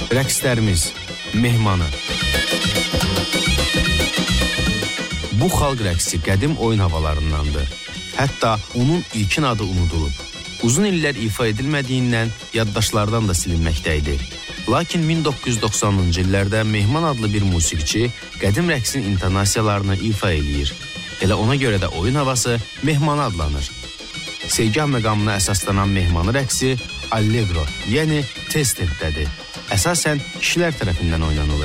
Rəqslərimiz Mehmanı. Bu xalq rəqsi qədim oyun havalarındandır. Hətta onun ilkin adı unudulub. Uzun illər ifa edilmədiyindən yaddaşlardan da silinməkdəydi. Lakin 1990-cı illərdə Mehman adlı bir musiqiçi qədim rəqsin intonasiyalarını ifa eləyir. Elə ona görə də oyun havası Mehmanı adlanır. Segah məqamına əsaslanan Mehmanı rəqsi Allegro, yəni tez tempdədir. Əsasən kişilər tərəfindən oynanılır.